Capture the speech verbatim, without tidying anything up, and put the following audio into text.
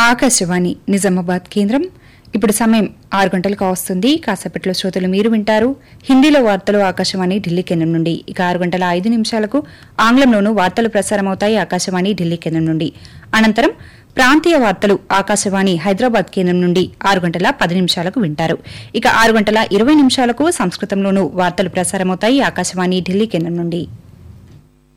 ఆకాశవాణి నిజామాబాద్ కేంద్రం. ఇప్పుడు సమయం ఆరు గంటలకు వస్తుంది. కాసేపట్లో శ్రోతలు మీరు వింటారు హిందీలో వార్తలు ఆకాశవాణి ఢిల్లీ కేంద్రం నుండి. ఇక ఆరు గంటల ఐదు నిమిషాలకు ఆంగ్లంలోనూ వార్తలు ప్రసారమవుతాయి ఆకాశవాణి ఢిల్లీ కేంద్రం నుండి. అనంతరం ప్రాంతీయ వార్తలు ఆకాశవాణి హైదరాబాద్ కేంద్రం నుండి ఆరు గంటల పది నిమిషాలకు వింటారు. ఇక ఆరు గంటల ఇరవై నిమిషాలకు సంస్కృతంలోనూ వార్తలు ప్రసారమవుతాయి ఆకాశవాణి ఢిల్లీ కేంద్రం నుండి.